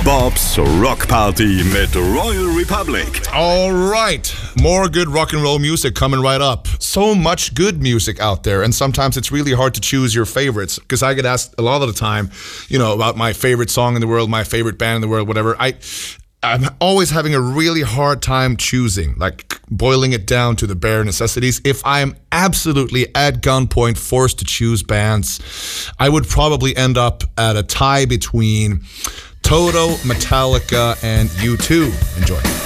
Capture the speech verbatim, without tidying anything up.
Bob's Rock Party mit Royal Republic. All right, more good rock and roll music coming right up. So much good music out there, and sometimes it's really hard to choose your favorites, because I get asked a lot of the time, you know, about my favorite song in the world, my favorite band in the world, whatever. I, I'm always having a really hard time choosing, like boiling it down to the bare necessities. If I'm absolutely at gunpoint forced to choose bands, I would probably end up at a tie between Toto, Metallica, and U two. Enjoy.